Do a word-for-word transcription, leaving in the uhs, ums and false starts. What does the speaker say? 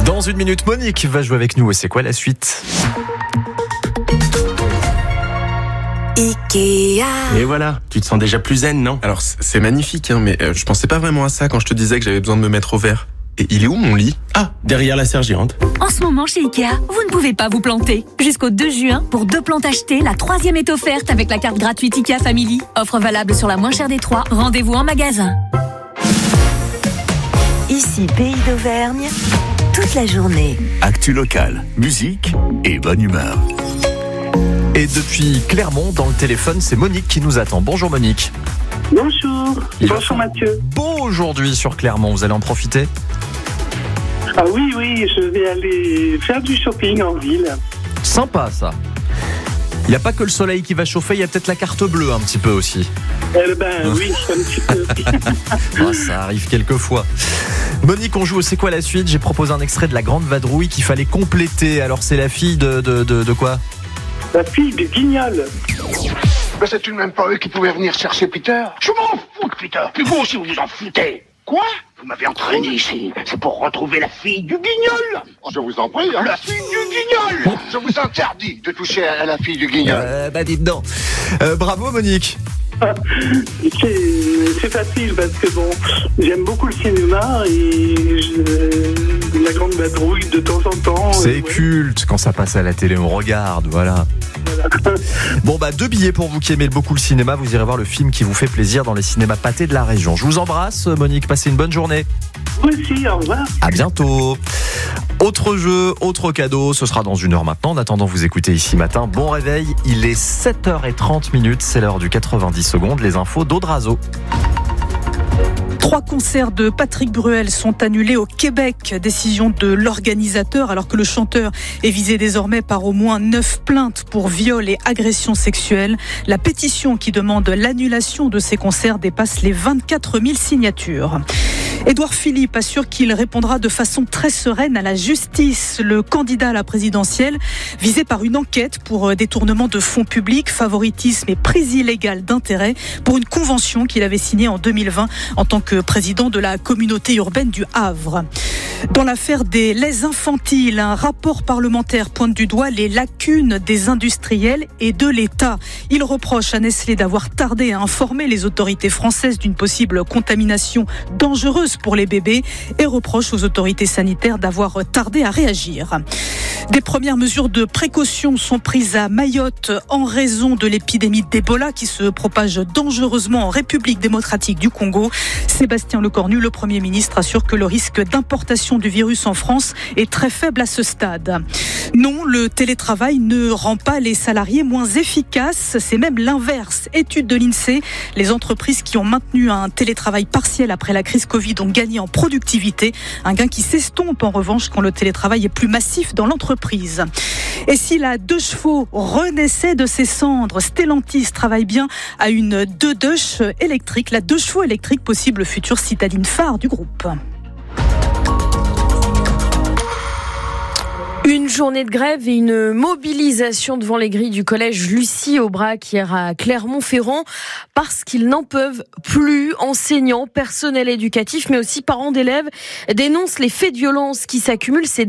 Dans une minute, Monique va jouer avec nous. Et c'est quoi la suite ? Ikea. Et voilà, tu te sens déjà plus zen, non ? Alors c'est magnifique, hein, mais euh, je pensais pas vraiment à ça quand je te disais que j'avais besoin de me mettre au vert. Et il est où mon lit ? Ah, derrière la serre géante. En ce moment chez Ikea, vous ne pouvez pas vous planter. Jusqu'au deux juin, pour deux plantes achetées, la troisième est offerte avec la carte gratuite Ikea Family. Offre valable sur la moins chère des trois. Rendez-vous en magasin. Ici Pays d'Auvergne, toute la journée. Actu locale, musique et bonne humeur. Et depuis Clermont, dans le téléphone, c'est Monique qui nous attend. Bonjour Monique. Bonjour. Il va Bonjour faire Mathieu. beau aujourd'hui sur Clermont, vous allez en profiter ? Ah oui, oui, je vais aller faire du shopping en ville. Sympa ça. Il n'y a pas que le soleil qui va chauffer, il y a peut-être la carte bleue un petit peu aussi. Eh ben oui, un petit peu. Oh, ça arrive quelquefois. Monique, on joue au C'est quoi la suite ? J'ai proposé un extrait de La Grande Vadrouille qu'il fallait compléter. Alors c'est la fille de, de, de, de quoi ? La fille du Guignol. Mais c'est tout de même pas eux qui pouvaient venir chercher Peter. Je m'en fous de Peter. Puis vous aussi, vous vous en foutez. Quoi ? Vous m'avez entraîné ici. C'est pour retrouver la fille du Guignol. Oh, je vous en prie, hein. La fille du Guignol. Je vous interdis de toucher à la fille du Guignol. Euh, bah dites donc. Euh, bravo Monique. C'est, c'est facile parce que bon, j'aime beaucoup le cinéma et je, la Grande Vadrouille de temps en temps. C'est euh, ouais. culte, quand ça passe à la télé, on regarde, voilà. Voilà. Bon bah deux billets pour vous qui aimez beaucoup le cinéma, vous irez voir le film qui vous fait plaisir dans les cinémas pâtés de la région. Je vous embrasse Monique, passez une bonne journée. Vous aussi, au revoir. À bientôt. Autre jeu, autre cadeau, ce sera dans une heure maintenant. En attendant, vous écoutez Ici Matin. Bon réveil, il est sept heures trente minutes, c'est l'heure du quatre-vingt-dix secondes. Les infos d'Audrazo. Trois concerts de Patrick Bruel sont annulés au Québec. Décision de l'organisateur alors que le chanteur est visé désormais par au moins neuf plaintes pour viol et agression sexuelle. La pétition qui demande l'annulation de ces concerts dépasse les vingt-quatre mille signatures. Édouard Philippe assure qu'il répondra de façon très sereine à la justice. Le candidat à la présidentielle visé par une enquête pour détournement de fonds publics, favoritisme et prise illégale d'intérêt pour une convention qu'il avait signée en deux mille vingt en tant que président de la communauté urbaine du Havre. Dans l'affaire des laits infantiles, un rapport parlementaire pointe du doigt les lacunes des industriels et de l'État. Il reproche à Nestlé d'avoir tardé à informer les autorités françaises d'une possible contamination dangereuse pour les bébés et reproche aux autorités sanitaires d'avoir tardé à réagir. Des premières mesures de précaution sont prises à Mayotte en raison de l'épidémie d'Ebola qui se propage dangereusement en République démocratique du Congo. Sébastien Lecornu, le Premier ministre, assure que le risque d'importation du virus en France est très faible à ce stade. Non, le télétravail ne rend pas les salariés moins efficaces, c'est même l'inverse. Étude de l'INSEE, les entreprises qui ont maintenu un télétravail partiel après la crise Covid ont gagné en productivité, un gain qui s'estompe en revanche quand le télétravail est plus massif dans l'entreprise. Et si la deux chevaux renaissait de ses cendres, Stellantis travaille bien à une deux deux électrique, la deux chevaux électrique possible future citadine phare du groupe. Une journée de grève et une mobilisation devant les grilles du collège Lucie Aubrac hier à Clermont-Ferrand parce qu'ils n'en peuvent plus. Enseignants, personnel éducatif mais aussi parents d'élèves dénoncent les faits de violence qui s'accumulent ces